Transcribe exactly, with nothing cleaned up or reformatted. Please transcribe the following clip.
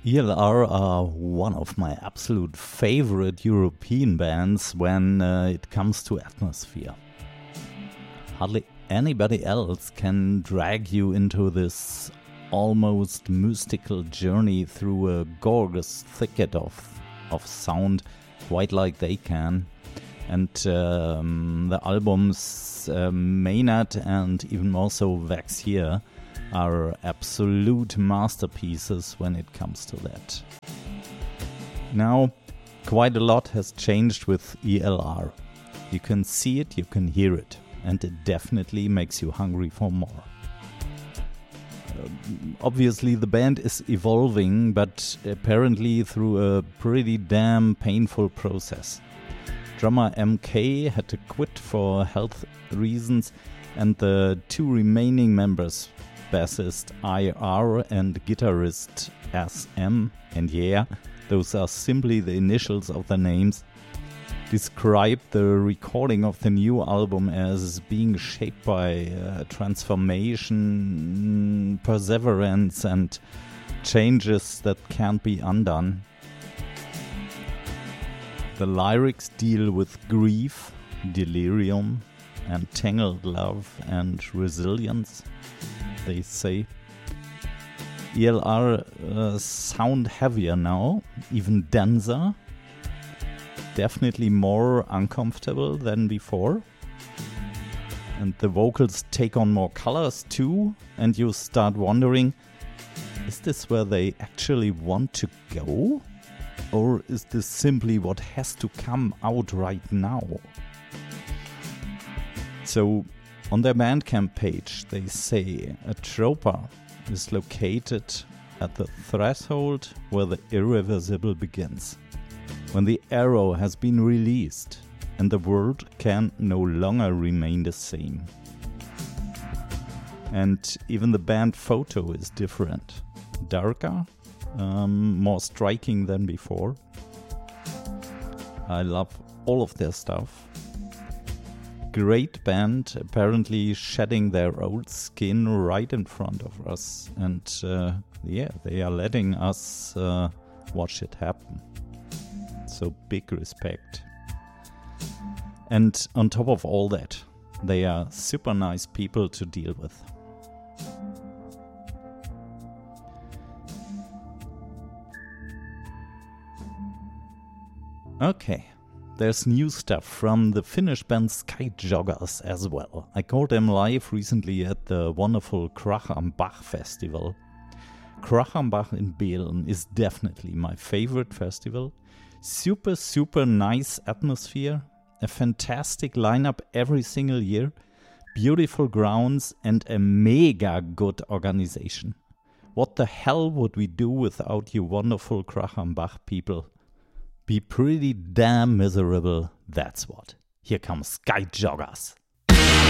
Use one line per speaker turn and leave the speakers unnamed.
E L R are one of my absolute favorite European bands when uh, it comes to atmosphere. Hardly anybody else can drag you into this almost mystical journey through a gorgeous thicket of, of sound quite like they can. And um, the albums uh, Maynard and even more so Vaxier are absolute masterpieces when it comes to that. Now, quite a lot has changed with E L R. You can see it, you can hear it, and it definitely makes you hungry for more. Uh, obviously, the band is evolving, but apparently through a pretty damn painful process. Drummer M K had to quit for health reasons, and the two remaining members, bassist I R and guitarist S M, and yeah, those are simply the initials of their names, described the recording of the new album as being shaped by uh, transformation, perseverance, and changes that can't be undone. The lyrics deal with grief, delirium, and tangled love and resilience, they say. E L R uh, sound heavier now, even denser, definitely more uncomfortable than before. And the vocals take on more colors too, and you start wondering, is this where they actually want to go? Or is this simply what has to come out right now? So, on their Bandcamp page, they say a tropa is located at the threshold where the irreversible begins. When the arrow has been released and the world can no longer remain the same. And even the band photo is different. Darker, um, more striking than before. I love all of their stuff. Great band, apparently shedding their old skin right in front of us. And uh, yeah, they are letting us uh, watch it happen. So big respect. And on top of all that, they are super nice people to deal with. Okay, there's new stuff from the Finnish band Skyjoggers as well. I caught them live recently at the wonderful Krach am Bach festival. Krach am Bach in Beelen is definitely my favorite festival. Super, super nice atmosphere, a fantastic lineup every single year, beautiful grounds, and a mega good organization. What the hell would we do without you wonderful Krach am Bach people? Be pretty damn miserable, that's what. Here comes Skyjoggers.